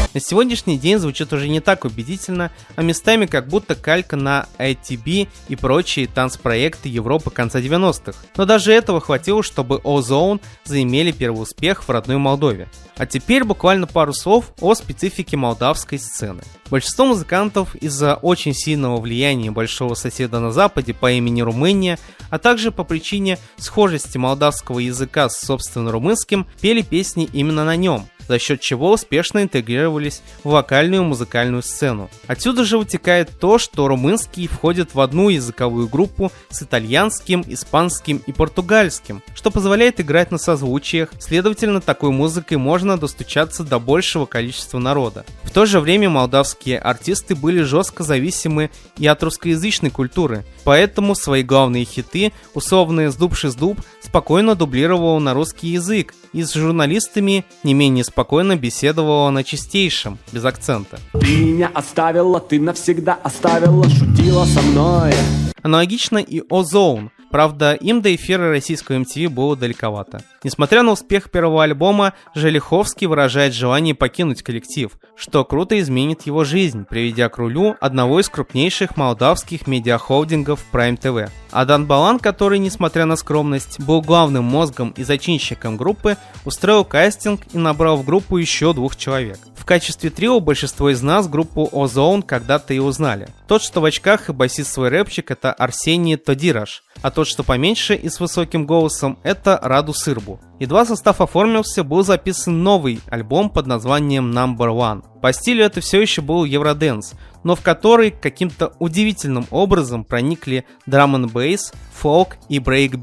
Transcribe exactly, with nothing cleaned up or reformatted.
На сегодняшний день звучит уже не так убедительно, а местами как будто калька на эй ти би и прочие танцпроекты Европы конца девяностых. Но даже этого хватило, чтобы Ozone заимели первый успех в родной Молдове. А теперь буквально пару слов о специфике молдавской сцены. Большинство музыкантов из-за очень сильного влияния большого соседа на западе по имени Румыния, а также по причине схожести молдавского языка с собственно румынским, пели песни именно на нем, за счет чего успешно интегрировались в вокальную музыкальную сцену. Отсюда же вытекает то, что румынский входит в одну языковую группу с итальянским, испанским и португальским, что позволяет играть на созвучиях, следовательно, такой музыкой можно достучаться до большего количества народа. В то же время молдавские артисты были жестко зависимы и от русскоязычной культуры, поэтому свои главные хиты, условные «Сдуб-шиздуб», спокойно дублировал на русский язык и с журналистами не менее спокойно беседовала на чистейшем, без акцента. Ты меня оставила, ты навсегда оставила, шутила со мной. Аналогично и Ozone. Правда, им до эфира российского эм ти ви было далековато. Несмотря на успех первого альбома, Желиховский выражает желание покинуть коллектив, что круто изменит его жизнь, приведя к рулю одного из крупнейших молдавских медиахолдингов Prime ти ви. А Дан Балан, который, несмотря на скромность, был главным мозгом и зачинщиком группы, устроил кастинг и набрал в группу еще двух человек. В качестве трио большинство из нас группу Ozone когда-то и узнали. Тот, что в очках и басист свой рэпчик, это Арсений Тодираш, а тот, что поменьше и с высоким голосом, это Раду Сырбу. Едва состав оформился, был записан новый альбом под названием Number One. По стилю это все еще был евродэнс, но в который каким-то удивительным образом проникли драм-н-бейс, фолк и брейк